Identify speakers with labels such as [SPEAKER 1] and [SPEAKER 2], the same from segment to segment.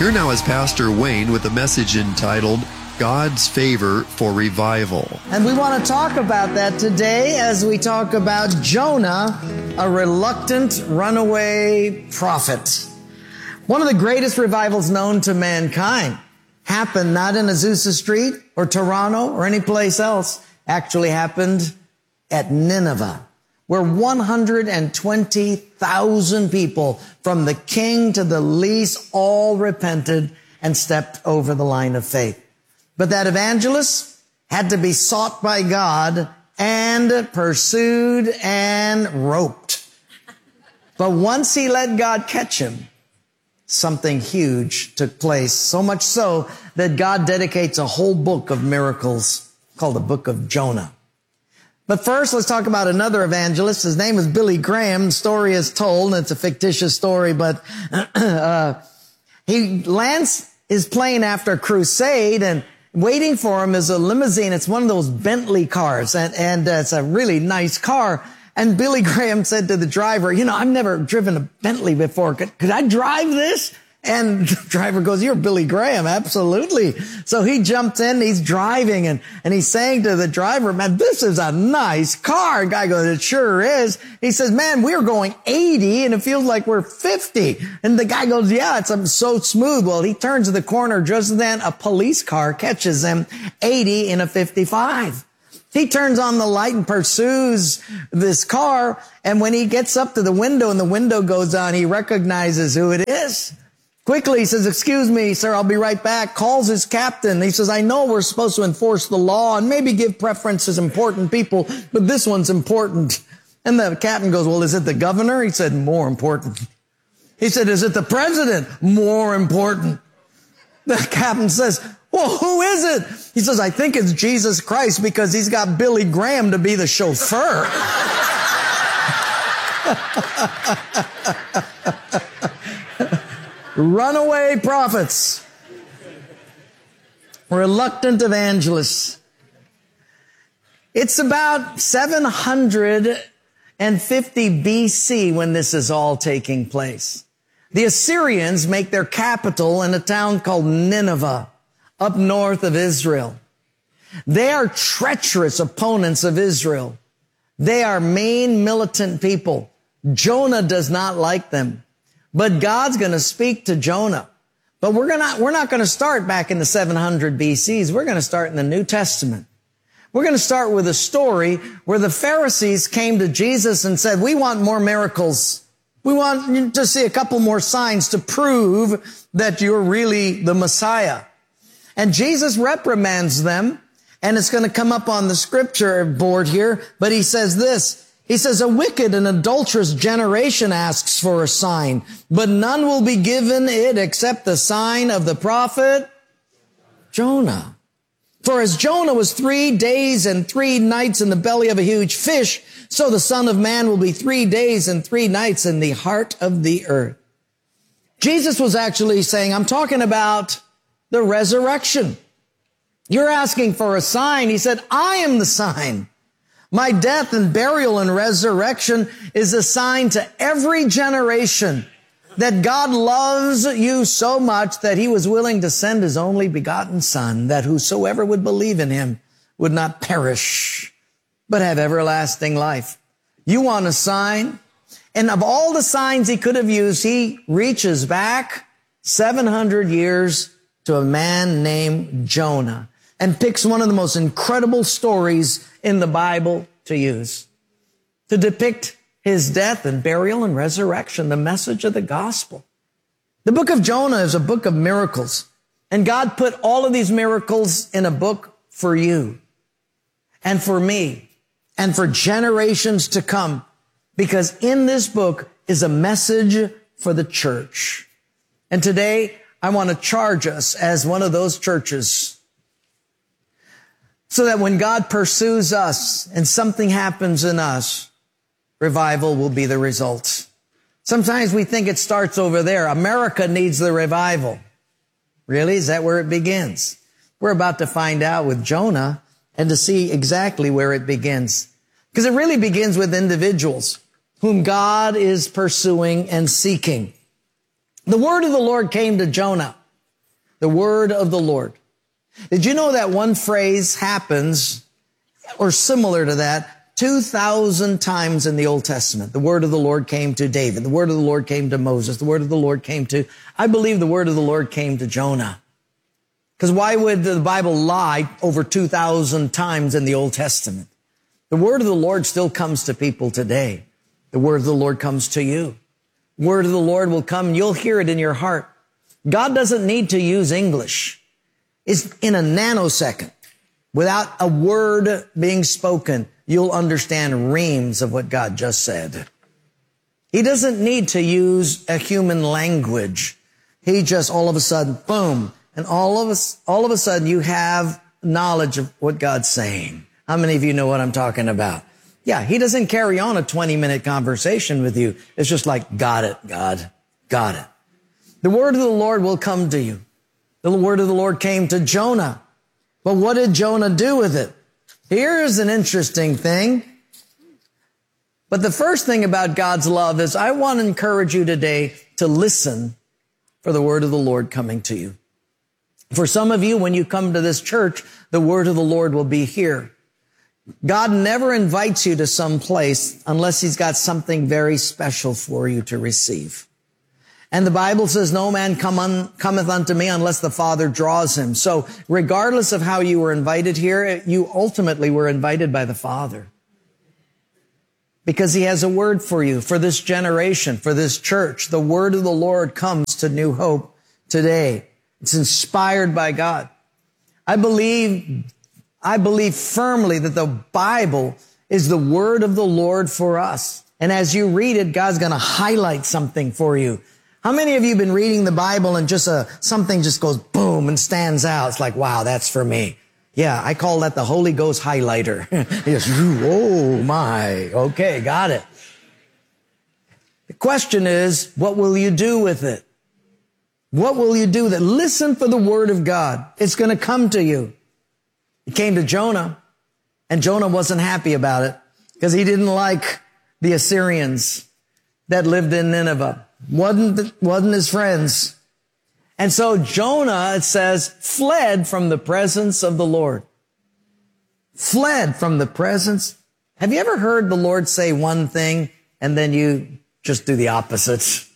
[SPEAKER 1] Here now is Pastor Wayne with a message entitled, God's Favor for Revival.
[SPEAKER 2] And we want to talk about that today as we talk about Jonah, a reluctant runaway prophet. One of the greatest revivals known to mankind happened not in Azusa Street or Toronto or any place else, actually happened at Nineveh, where 120,000 people from the king to the least all repented and stepped over the line of faith. But that evangelist had to be sought by God and pursued and roped. But once he let God catch him, something huge took place, so much so that God dedicates a whole book of miracles called the Book of Jonah. But first, let's talk about another evangelist. His name is Billy Graham. The story is told, and it's a fictitious story, but he lands his plane after a crusade, and waiting for him is a limousine. It's one of those Bentley cars, and it's a really nice car. And Billy Graham said to the driver, I've never driven a Bentley before. Could I drive this? And the driver goes, you're Billy Graham. Absolutely. So he jumped in, he's driving, and he's saying to the driver, man, this is a nice car. And the guy goes, it sure is. He says, man, we're going 80 and it feels like we're 50. And the guy goes, yeah, it's so smooth. Well, he turns to the corner. Just then a police car catches him 80 in a 55. He turns on the light and pursues this car. And when he gets up to the window and the window goes on, he recognizes who it is. Quickly, he says, excuse me, sir, I'll be right back. Calls his captain. He says, I know we're supposed to enforce the law and maybe give preference to important people, but this one's important. And the captain goes, well, is it the governor? He said, more important. He said, is it the president? More important. The captain says, well, who is it? He says, I think it's Jesus Christ because he's got Billy Graham to be the chauffeur. Runaway prophets, reluctant evangelists. It's about 750 BC when this is all taking place. The Assyrians make their capital in a town called Nineveh, up north of Israel. They are treacherous opponents of Israel. They are mean, militant people. Jonah does not like them. But God's going to speak to Jonah. But we're not going to start back in the 700 BCs. We're going to start in the New Testament. We're going to start with a story where the Pharisees came to Jesus and said, we want more miracles. We want to see a couple more signs to prove that you're really the Messiah. And Jesus reprimands them, and it's going to come up on the scripture board here, but he says this. He says, a wicked and adulterous generation asks for a sign, but none will be given it except the sign of the prophet Jonah. For as Jonah was 3 days and 3 nights in the belly of a huge fish, so the Son of Man will be 3 days and 3 nights in the heart of the earth. Jesus was actually saying, I'm talking about the resurrection. You're asking for a sign. He said, I am the sign. My death and burial and resurrection is a sign to every generation that God loves you so much that he was willing to send his only begotten Son, that whosoever would believe in him would not perish, but have everlasting life. You want a sign? And of all the signs he could have used, he reaches back 700 years to a man named Jonah and picks one of the most incredible stories in the Bible to use, to depict his death and burial and resurrection, the message of the gospel. The book of Jonah is a book of miracles, and God put all of these miracles in a book for you and for me and for generations to come, because in this book is a message for the church. And today, I want to charge us as one of those churches, so that when God pursues us and something happens in us, revival will be the result. Sometimes we think it starts over there. America needs the revival. Really? Is that where it begins? We're about to find out with Jonah and to see exactly where it begins. Because it really begins with individuals whom God is pursuing and seeking. The word of the Lord came to Jonah The word of the Lord. Did you know that one phrase happens, or similar to that, 2,000 times in the Old Testament? The word of the Lord came to David. The word of the Lord came to Moses. The word of the Lord came to, I believe the word of the Lord came to Jonah. Because why would the Bible lie over 2,000 times in the Old Testament? The word of the Lord still comes to people today. The word of the Lord comes to you. The word of the Lord will come. You'll hear it in your heart. God doesn't need to use English. It's in a nanosecond. Without a word being spoken, you'll understand reams of what God just said. He doesn't need to use a human language. He just all of a sudden, boom, and all of a sudden you have knowledge of what God's saying. How many of you know what I'm talking about? Yeah, he doesn't carry on a 20-minute conversation with you. It's just like, got it, God, got it. The word of the Lord will come to you. The word of the Lord came to Jonah. But what did Jonah do with it? Here's an interesting thing. But the first thing about God's love is I want to encourage you today to listen for the word of the Lord coming to you. For some of you, when you come to this church, the word of the Lord will be here. God never invites you to some place unless he's got something very special for you to receive. And the Bible says, no man cometh unto me unless the Father draws him. So regardless of how you were invited here, you ultimately were invited by the Father. Because he has a word for you, for this generation, for this church. The word of the Lord comes to New Hope today. It's inspired by God. I believe firmly that the Bible is the word of the Lord for us. And as you read it, God's going to highlight something for you. How many of you have been reading the Bible and just something just goes boom and stands out? It's like, wow, that's for me. Yeah, I call that the Holy Ghost highlighter. Yes, oh my, okay, got it. The question is, what will you do with it? What will you do with it? Listen for the word of God. It's going to come to you. It came to Jonah, and Jonah wasn't happy about it because he didn't like the Assyrians that lived in Nineveh. Wasn't his friends. And so Jonah, it says, fled from the presence of the Lord. Fled from the presence. Have you ever heard the Lord say one thing and then you just do the opposites?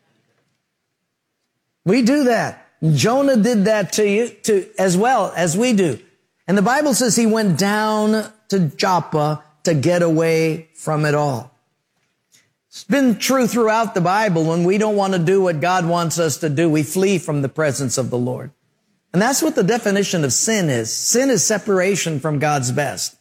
[SPEAKER 2] We do that. Jonah did that to you as well as we do. And the Bible says he went down to Joppa to get away from it all. It's been true throughout the Bible. When we don't want to do what God wants us to do, we flee from the presence of the Lord. And that's what the definition of sin is. Sin is separation from God's best.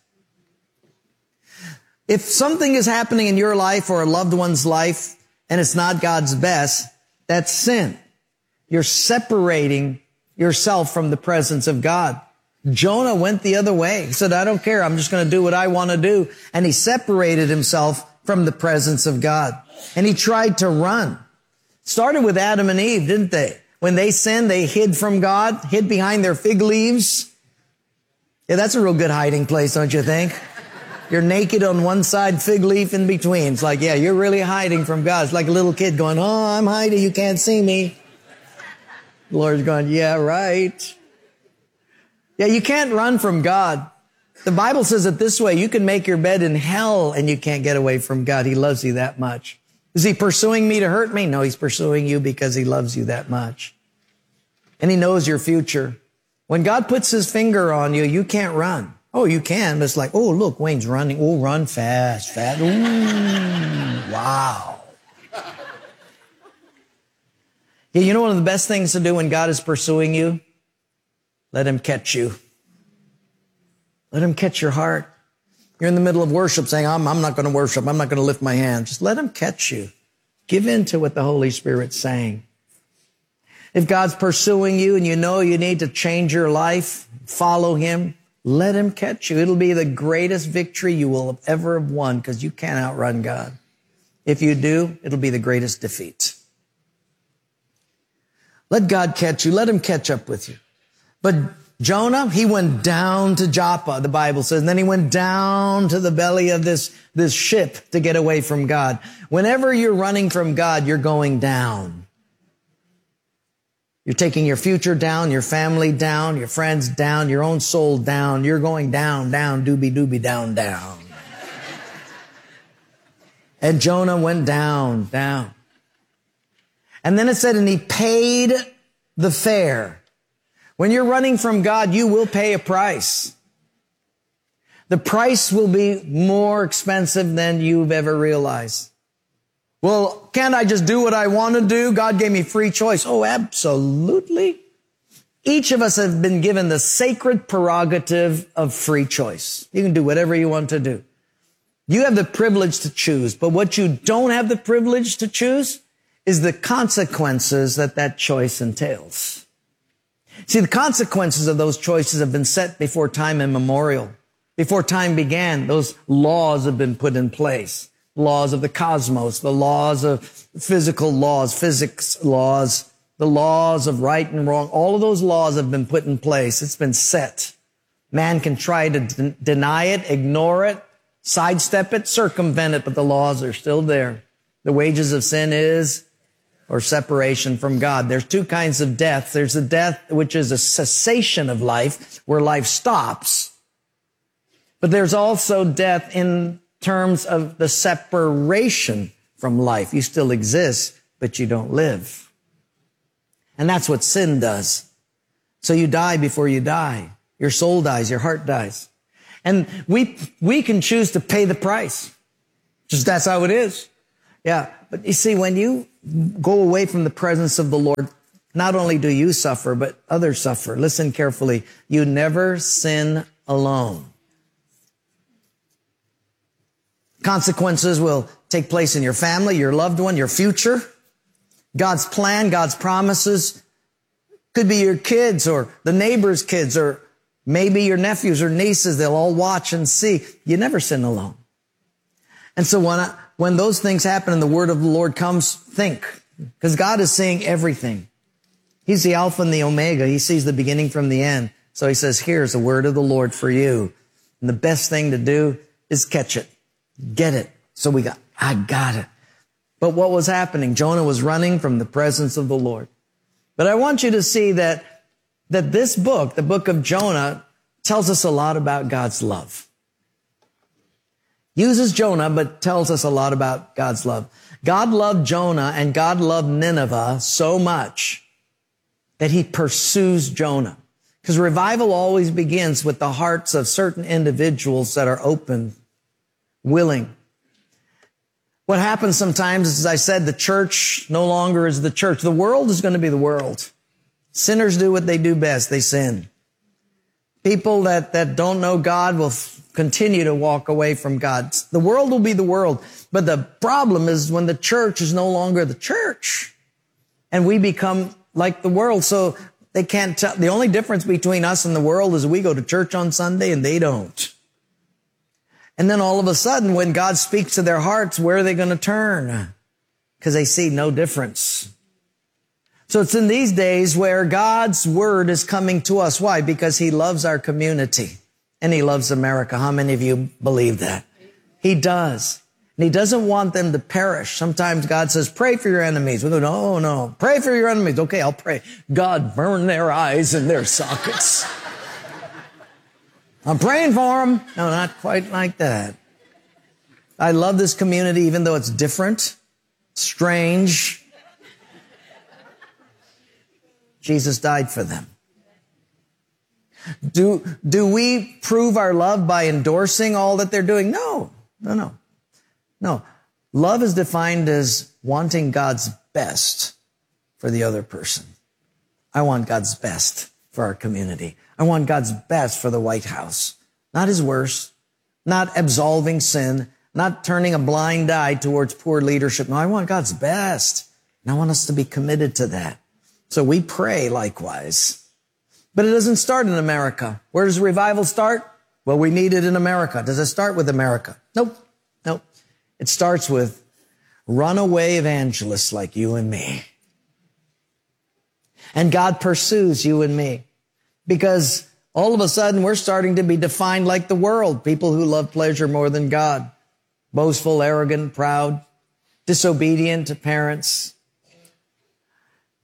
[SPEAKER 2] If something is happening in your life or a loved one's life and it's not God's best, that's sin. You're separating yourself from the presence of God. Jonah went the other way. He said, I don't care. I'm just going to do what I want to do. And he separated himself from the presence of God. And he tried to run. Started with Adam and Eve, didn't they? When they sinned, they hid from God, hid behind their fig leaves. Yeah, that's a real good hiding place, don't you think? You're naked on one side, fig leaf in between. It's like, yeah, you're really hiding from God. It's like a little kid going, oh, I'm hiding. You can't see me. The Lord's going, yeah, right. Yeah, you can't run from God. The Bible says it this way, you can make your bed in hell and you can't get away from God. He loves you that much. Is he pursuing me to hurt me? No, he's pursuing you because he loves you that much. And he knows your future. When God puts his finger on you, you can't run. Oh, you can, but it's like, oh, look, Wayne's running. Oh, run fast. Ooh, wow. Yeah, you know one of the best things to do when God is pursuing you? Let him catch you. Let him catch your heart. You're in the middle of worship saying, I'm not going to worship. I'm not going to lift my hand. Just let him catch you. Give in to what the Holy Spirit's saying. If God's pursuing you and you know you need to change your life, follow him, let him catch you. It'll be the greatest victory you will ever have won because you can't outrun God. If you do, it'll be the greatest defeat. Let God catch you. Let him catch up with you. But Jonah, he went down to Joppa, the Bible says, and then he went down to the belly of this ship to get away from God. Whenever you're running from God, you're going down. You're taking your future down, your family down, your friends down, your own soul down. You're going down, down, doobie, down, down. And Jonah went down, down. And then it said, and he paid the fare. When you're running from God, you will pay a price. The price will be more expensive than you've ever realized. Well, can't I just do what I want to do? God gave me free choice. Oh, absolutely. Each of us have been given the sacred prerogative of free choice. You can do whatever you want to do. You have the privilege to choose, but what you don't have the privilege to choose is the consequences that choice entails. See, the consequences of those choices have been set before time immemorial. Before time began, those laws have been put in place. Laws of the cosmos, the laws of physical laws, physics laws, the laws of right and wrong. All of those laws have been put in place. It's been set. Man can try to deny it, ignore it, sidestep it, circumvent it, but the laws are still there. The wages of sin is or separation from God. There's two kinds of death. There's a death which is a cessation of life, where life stops. But there's also death in terms of the separation from life. You still exist, but you don't live. And that's what sin does. So you die before you die. Your soul dies, your heart dies. And we can choose to pay the price. Just that's how it is. Yeah. But you see, when you go away from the presence of the Lord, not only do you suffer, but others suffer. Listen carefully. You never sin alone. Consequences will take place in your family, your loved one, your future. God's plan, God's promises. Could be your kids or the neighbor's kids or maybe your nephews or nieces. They'll all watch and see. You never sin alone. And so when those things happen and the word of the Lord comes, think. Because God is seeing everything. He's the Alpha and the Omega. He sees the beginning from the end. So he says, here's the word of the Lord for you. And the best thing to do is catch it. Get it. So I got it. But what was happening? Jonah was running from the presence of the Lord. But I want you to see that this book, the book of Jonah, tells us a lot about God's love. Uses Jonah, but tells us a lot about God's love. God loved Jonah and God loved Nineveh so much that he pursues Jonah. Because revival always begins with the hearts of certain individuals that are open, willing. What happens sometimes is, as I said, the church no longer is the church. The world is going to be the world. Sinners do what they do best. They sin. People that don't know God will continue to walk away from God. The world will be the world. But the problem is when the church is no longer the church and we become like the world. So they can't tell. The only difference between us and the world is we go to church on Sunday and they don't. And then all of a sudden, when God speaks to their hearts, where are they going to turn? Because they see no difference. So it's in these days where God's word is coming to us. Why? Because he loves our community and he loves America. How many of you believe that? He does. And he doesn't want them to perish. Sometimes God says, pray for your enemies. We go, no. Pray for your enemies. Okay, I'll pray. God, burn their eyes in their sockets. I'm praying for them. No, not quite like that. I love this community, even though it's different, strange. Jesus died for them. Do we prove our love by endorsing all that they're doing? No. Love is defined as wanting God's best for the other person. I want God's best for our community. I want God's best for the White House. Not his worst, not absolving sin, not turning a blind eye towards poor leadership. No, I want God's best. And I want us to be committed to that. So we pray likewise. But it doesn't start in America. Where does revival start? Well, we need it in America. Does it start with America? Nope. It starts with runaway evangelists like you and me. And God pursues you and me. Because all of a sudden we're starting to be defined like the world. People who love pleasure more than God. Boastful, arrogant, proud, disobedient to parents.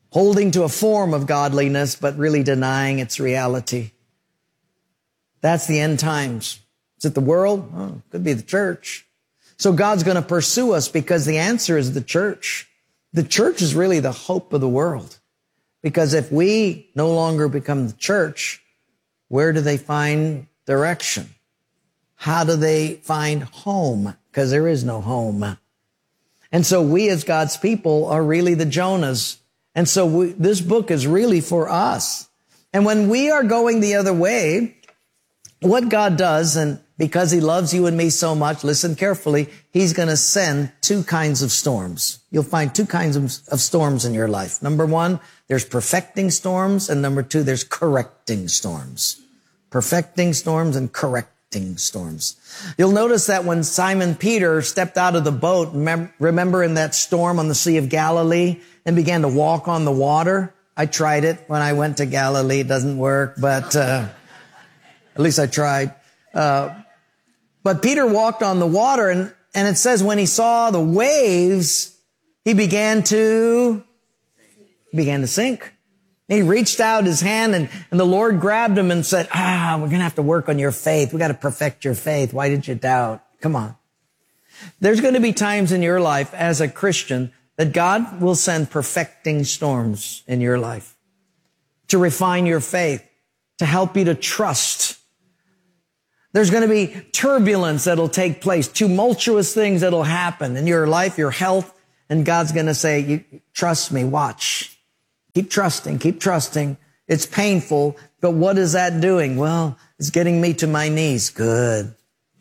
[SPEAKER 2] holding to a form of godliness, but really denying its reality. That's the end times. Is it the world? Oh, it could be the church. So God's going to pursue us because the answer is the church. The church is really the hope of the world. Because if we no longer become the church, where do they find direction? How do they find home? Because there is no home. And so we as God's people are really the Jonahs. And so this book is really for us. And when we are going the other way, what God does, and because he loves you and me so much, listen carefully, he's going to send two kinds of storms. You'll find two kinds of storms in your life. Number one, there's perfecting storms. And number two, there's correcting storms. Perfecting storms and correcting storms. You'll notice that when Simon Peter stepped out of the boat, remember in that storm on the Sea of Galilee, and began to walk on the water. I tried it when I went to Galilee. It doesn't work, but at least I tried. But Peter walked on the water, and it says when he saw the waves, he began to sink. He reached out his hand, and the Lord grabbed him and said, we're going to have to work on your faith. We got to perfect your faith. Why did you doubt? Come on. There's going to be times in your life as a Christian that God will send perfecting storms in your life to refine your faith, to help you to trust. There's going to be turbulence that'll take place, tumultuous things that'll happen in your life, your health, and God's going to say, trust me, watch. Keep trusting. It's painful, but what is that doing? Well, it's getting me to my knees. Good.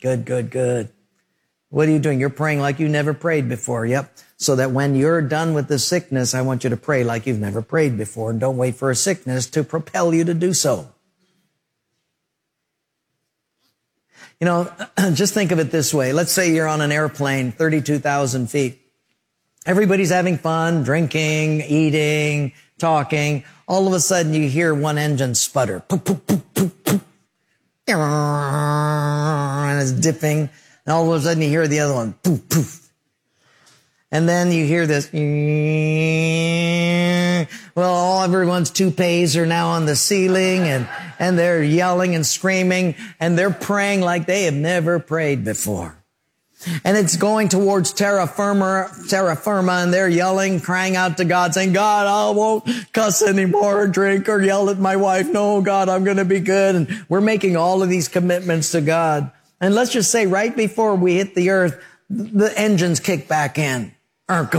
[SPEAKER 2] What are you doing? You're praying like you never prayed before. Yep. So that when you're done with the sickness, I want you to pray like you've never prayed before, and don't wait for a sickness to propel you to do so. You know, just think of it this way. Let's say you're on an airplane, 32,000 feet. Everybody's having fun, drinking, eating, talking. All of a sudden you hear one engine sputter. Poof, poof, poof, poof, poof. And it's dipping. And all of a sudden you hear the other one. Poof, poof. And then you hear this. Well, everyone's toupees are now on the ceiling, and they're yelling and screaming, and they're praying like they have never prayed before. And it's going towards terra firma, and they're yelling, crying out to God, saying, God, I won't cuss anymore or drink or yell at my wife. No, God, I'm going to be good. And we're making all of these commitments to God. And let's just say right before we hit the earth, the engines kick back in. And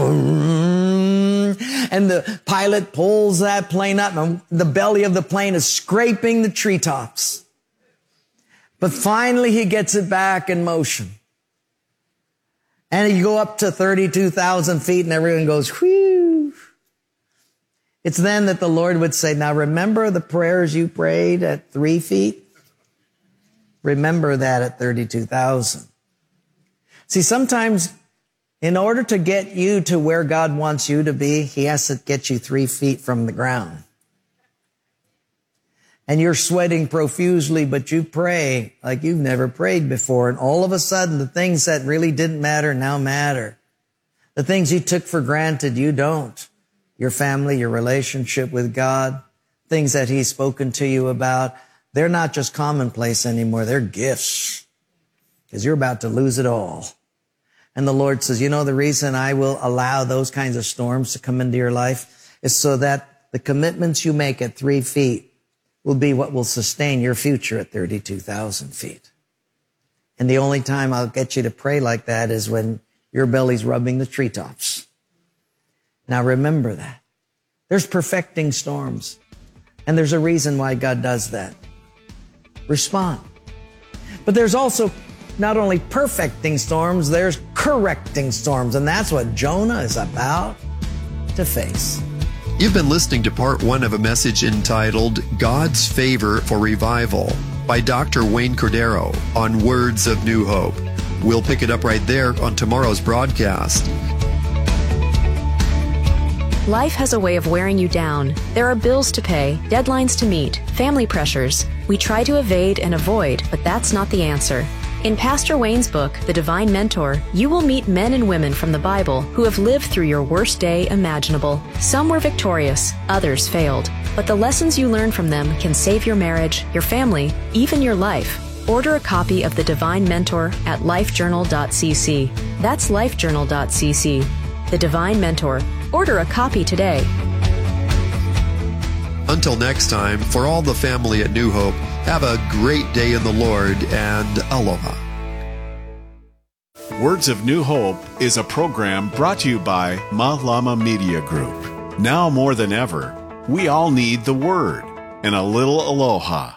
[SPEAKER 2] the pilot pulls that plane up, and the belly of the plane is scraping the treetops. But finally he gets it back in motion. And you go up to 32,000 feet and everyone goes, whew. It's then that the Lord would say, now remember the prayers you prayed at 3 feet? Remember that at 32,000. See, sometimes in order to get you to where God wants you to be, he has to get you 3 feet from the ground. And you're sweating profusely, but you pray like you've never prayed before. And all of a sudden, the things that really didn't matter now matter. The things you took for granted, you don't. Your family, your relationship with God, things that he's spoken to you about, they're not just commonplace anymore. They're gifts. Because you're about to lose it all. And the Lord says, you know, the reason I will allow those kinds of storms to come into your life is so that the commitments you make at 3 feet will be what will sustain your future at 32,000 feet. And the only time I'll get you to pray like that is when your belly's rubbing the treetops. Now remember that. There's perfecting storms. And there's a reason why God does that. Respond. But there's also not only perfecting storms, there's correcting storms. And that's what Jonah is about to face.
[SPEAKER 1] You've been listening to part 1 of a message entitled God's Favor for Revival by Dr. Wayne Cordero on Words of New Hope. We'll pick it up right there on tomorrow's broadcast.
[SPEAKER 3] Life has a way of wearing you down. There are bills to pay, deadlines to meet, family pressures. We try to evade and avoid, but that's not the answer. In Pastor Wayne's book, The Divine Mentor, you will meet men and women from the Bible who have lived through your worst day imaginable. Some were victorious, others failed. But the lessons you learn from them can save your marriage, your family, even your life. Order a copy of The Divine Mentor at lifejournal.cc. That's lifejournal.cc. The Divine Mentor. Order a copy today.
[SPEAKER 1] Until next time, for all the family at New Hope, have a great day in the Lord and aloha.
[SPEAKER 4] Words of New Hope is a program brought to you by Malama Media Group. Now more than ever, we all need the Word and a little aloha.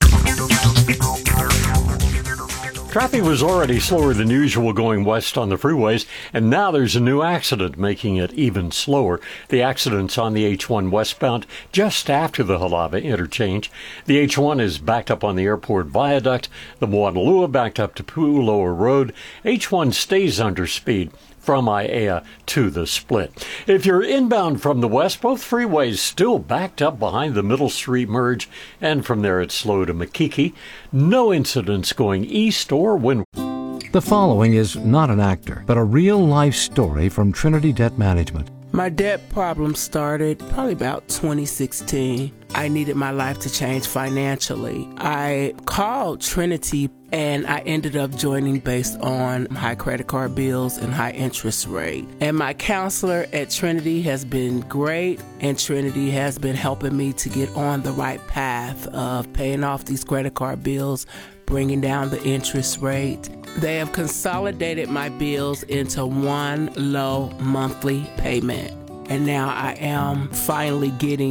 [SPEAKER 5] Traffic was already slower than usual going west on the freeways, and now there's a new accident making it even slower. The accident's on the H1 westbound just after the Halava interchange. The H1 is backed up on the airport viaduct. The Moanalua backed up to Pu'uloa Road. H1 stays under speed from Aiea to the split. If you're inbound from the west, both freeways still backed up behind the Middle Street merge, and from there it's slow to Makiki. No incidents going east or windward.
[SPEAKER 6] The following is not an actor, but a real-life story from Trinity Debt Management.
[SPEAKER 7] My debt problem started probably about 2016. I needed my life to change financially. I called Trinity and I ended up joining based on high credit card bills and high interest rate. And my counselor at Trinity has been great, and Trinity has been helping me to get on the right path of paying off these credit card bills, bringing down the interest rate. They have consolidated my bills into one low monthly payment. And now I am finally getting